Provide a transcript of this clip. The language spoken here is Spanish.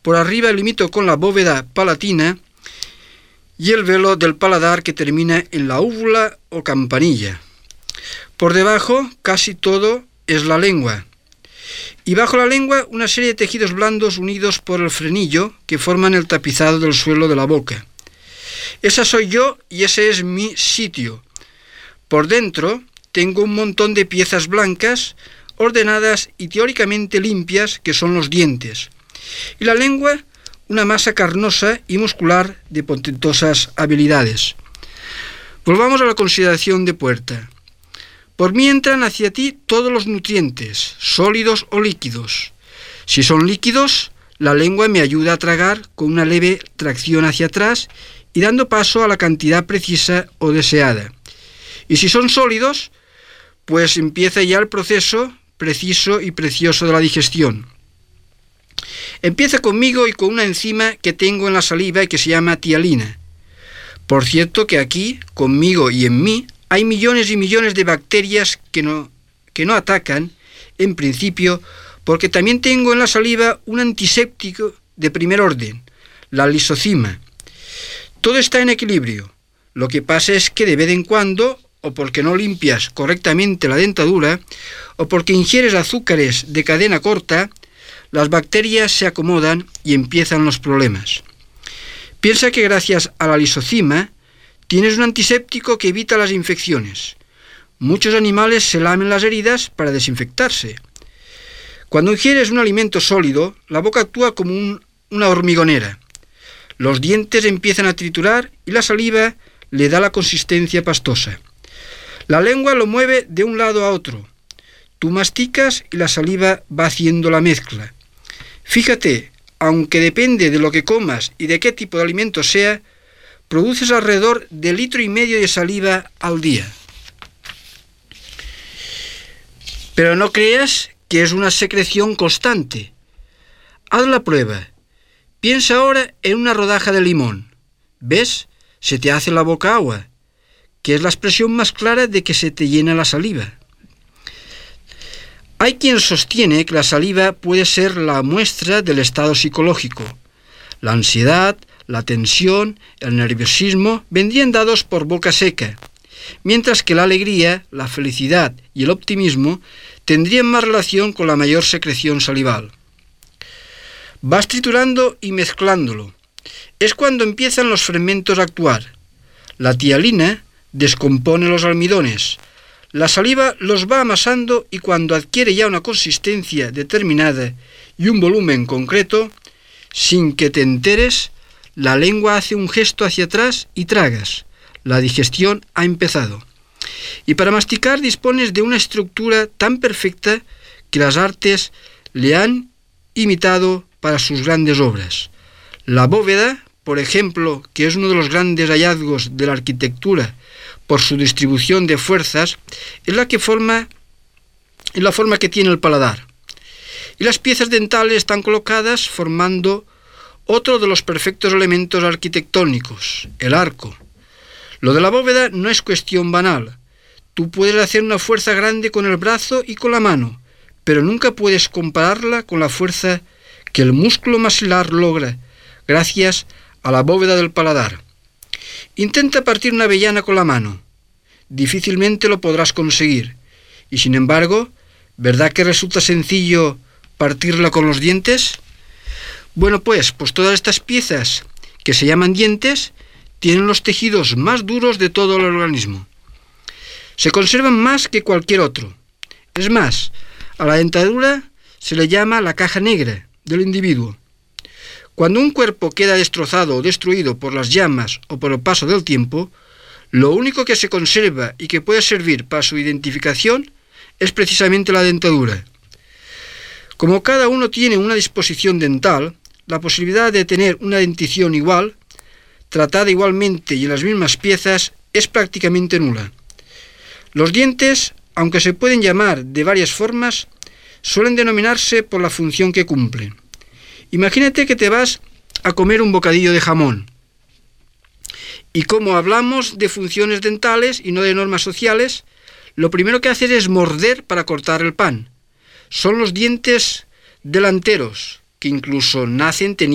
Por arriba limito con la bóveda palatina y el velo del paladar que termina en la úvula o campanilla. Por debajo casi todo es la lengua. Y bajo la lengua una serie de tejidos blandos unidos por el frenillo que forman el tapizado del suelo de la boca. Esa soy yo y ese es mi sitio. Por dentro tengo un montón de piezas blancas, ordenadas y teóricamente limpias, que son los dientes. Y la lengua, una masa carnosa y muscular de portentosas habilidades. Volvamos a la consideración de puerta. Por mí entran hacia ti todos los nutrientes, sólidos o líquidos. Si son líquidos, la lengua me ayuda a tragar con una leve tracción hacia atrás y dando paso a la cantidad precisa o deseada. Y si son sólidos, pues empieza ya el proceso preciso y precioso de la digestión. Empieza conmigo y con una enzima que tengo en la saliva y que se llama tialina. Por cierto que aquí, conmigo y en mí, hay millones y millones de bacterias que no atacan, en principio, porque también tengo en la saliva un antiséptico de primer orden, la lisocima. Todo está en equilibrio. Lo que pasa es que de vez en cuando, o porque no limpias correctamente la dentadura, o porque ingieres azúcares de cadena corta, las bacterias se acomodan y empiezan los problemas. Piensa que gracias a la lisocima tienes un antiséptico que evita las infecciones. Muchos animales se lamen las heridas para desinfectarse. Cuando ingieres un alimento sólido, la boca actúa como una hormigonera. Los dientes empiezan a triturar y la saliva le da la consistencia pastosa. La lengua lo mueve de un lado a otro. Tú masticas y la saliva va haciendo la mezcla. Fíjate, aunque depende de lo que comas y de qué tipo de alimento sea, produces alrededor de 1,5 litros de saliva al día. Pero no creas que es una secreción constante. Haz la prueba. Piensa ahora en una rodaja de limón. ¿Ves? Se te hace la boca agua, que es la expresión más clara de que se te llena la saliva. Hay quien sostiene que la saliva puede ser la muestra del estado psicológico. La ansiedad, la tensión, el nerviosismo vendrían dados por boca seca, mientras que la alegría, la felicidad y el optimismo tendrían más relación con la mayor secreción salival. Vas triturando y mezclándolo. Es cuando empiezan los fermentos a actuar. La tialina descompone los almidones. La saliva los va amasando y cuando adquiere ya una consistencia determinada y un volumen concreto, sin que te enteres, la lengua hace un gesto hacia atrás y tragas. La digestión ha empezado. Y para masticar dispones de una estructura tan perfecta que las artes le han imitado para sus grandes obras. La bóveda, por ejemplo, que es uno de los grandes hallazgos de la arquitectura por su distribución de fuerzas, es la forma que tiene el paladar. Y las piezas dentales están colocadas formando otro de los perfectos elementos arquitectónicos, el arco. Lo de la bóveda no es cuestión banal. Tú puedes hacer una fuerza grande con el brazo y con la mano, pero nunca puedes compararla con la fuerza que el músculo maxilar logra gracias a la bóveda del paladar. Intenta partir una avellana con la mano. Difícilmente lo podrás conseguir. Y sin embargo, ¿verdad que resulta sencillo partirla con los dientes? Bueno, pues todas estas piezas que se llaman dientes tienen los tejidos más duros de todo el organismo. Se conservan más que cualquier otro. Es más, a la dentadura se le llama la caja negra del individuo. Cuando un cuerpo queda destrozado o destruido por las llamas o por el paso del tiempo, lo único que se conserva y que puede servir para su identificación es precisamente la dentadura. Como cada uno tiene una disposición dental, la posibilidad de tener una dentición igual, tratada igualmente y en las mismas piezas, es prácticamente nula. Los dientes, aunque se pueden llamar de varias formas, suelen denominarse por la función que cumplen. Imagínate que te vas a comer un bocadillo de jamón. Y como hablamos de funciones dentales y no de normas sociales, lo primero que haces es morder para cortar el pan. Son los dientes delanteros, que incluso nacen teniendo